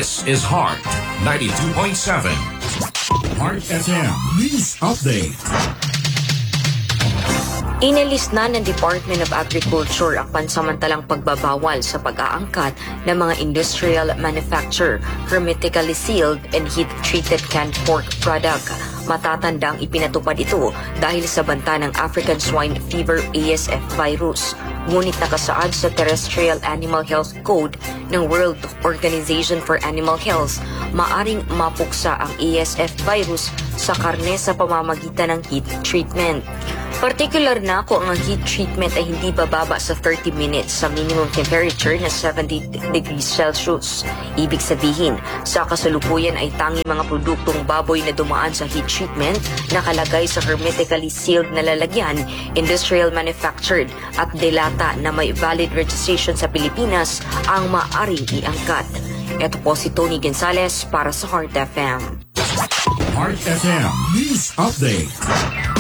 This is Heart 92.7. Heart FM News Update. Inalis na ng Department of Agriculture ang pansamantalang pagbabawal sa pag-aangkat ng mga industrial manufacture, hermetically sealed and heat-treated canned pork product. Matatandang ipinatupad ito dahil sa banta ng African Swine Fever ASF virus. Ngunit nakasaad sa Terrestrial Animal Health Code ng World Organization for Animal Health, maaring mapuksa ang ASF virus sa karne sa pamamagitan ng heat treatment. Partikular na kung ang heat treatment ay hindi bababa sa 30 minutes sa minimum temperature na 70 degrees Celsius. Ibig sabihin, sa kasalukuyan ay tanging mga produktong baboy na dumaan sa heat treatment nakalagay sa hermetically sealed na lalagyan, industrial manufactured at delata na may valid registration sa Pilipinas ang maaaring iangkat. Ito po si Tony Gonzalez para sa Heart FM. Heart FM News Update.